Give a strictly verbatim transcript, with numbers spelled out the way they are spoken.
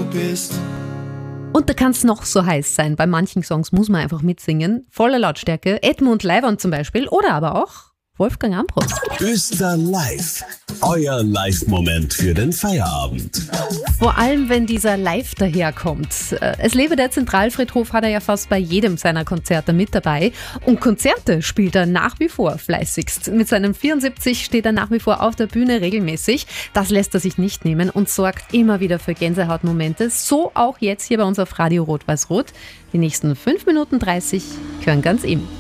bist. Und da kann es noch so heiß sein. Bei manchen Songs muss man einfach mitsingen. Voller Lautstärke. Edmund Leiwand zum Beispiel. Oder aber auch Wolfgang Ambros. Öster Live. Euer Live-Moment für den Feierabend. Vor allem, wenn dieser Live daherkommt. Es lebe der Zentralfriedhof hat er ja fast bei jedem seiner Konzerte mit dabei. Und Konzerte spielt er nach wie vor fleißigst. Mit seinen vierundsiebzig steht er nach wie vor auf der Bühne regelmäßig. Das lässt er sich nicht nehmen und sorgt immer wieder für Gänsehautmomente. So auch jetzt hier bei uns auf Radio Rot-Weiß-Rot. Die nächsten fünf Minuten dreißig gehören ganz ihm.